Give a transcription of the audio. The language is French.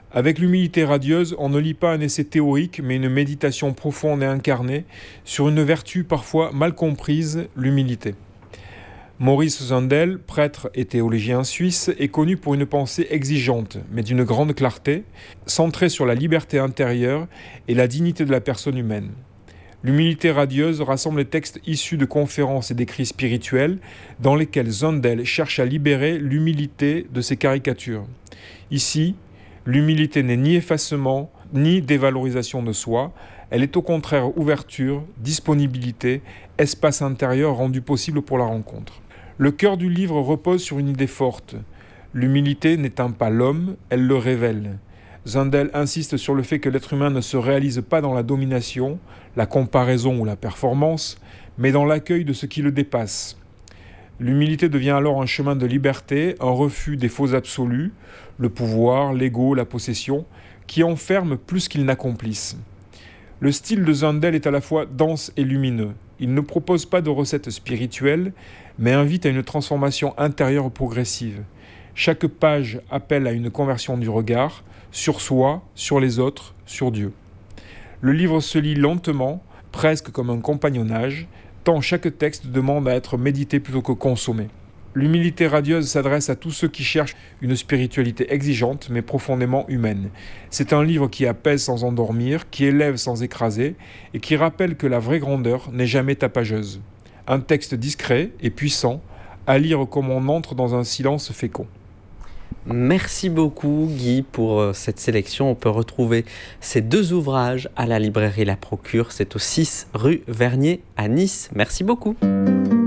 Avec l'humilité radieuse, on ne lit pas un essai théorique, mais une méditation profonde et incarnée sur une vertu parfois mal comprise, l'humilité. Maurice Zundel, prêtre et théologien suisse, est connu pour une pensée exigeante, mais d'une grande clarté, centrée sur la liberté intérieure et la dignité de la personne humaine. L'humilité radieuse rassemble les textes issus de conférences et d'écrits spirituels dans lesquels Zundel cherche à libérer l'humilité de ses caricatures. Ici, l'humilité n'est ni effacement, ni dévalorisation de soi, elle est au contraire ouverture, disponibilité, espace intérieur rendu possible pour la rencontre. Le cœur du livre repose sur une idée forte. L'humilité n'éteint pas l'homme, elle le révèle. Zundel insiste sur le fait que l'être humain ne se réalise pas dans la domination, la comparaison ou la performance, mais dans l'accueil de ce qui le dépasse. L'humilité devient alors un chemin de liberté, un refus des faux absolus, le pouvoir, l'ego, la possession, qui enferment plus qu'ils n'accomplissent. Le style de Zundel est à la fois dense et lumineux. Il ne propose pas de recettes spirituelles, mais invite à une transformation intérieure progressive. Chaque page appelle à une conversion du regard, sur soi, sur les autres, sur Dieu. Le livre se lit lentement, presque comme un compagnonnage, tant chaque texte demande à être médité plutôt que consommé. L'humilité radieuse s'adresse à tous ceux qui cherchent une spiritualité exigeante mais profondément humaine. C'est un livre qui apaise sans endormir, qui élève sans écraser et qui rappelle que la vraie grandeur n'est jamais tapageuse. Un texte discret et puissant, à lire comme on entre dans un silence fécond. Merci beaucoup Guy pour cette sélection. On peut retrouver ces deux ouvrages à la librairie La Procure. C'est au 6 rue Vernier à Nice. Merci beaucoup.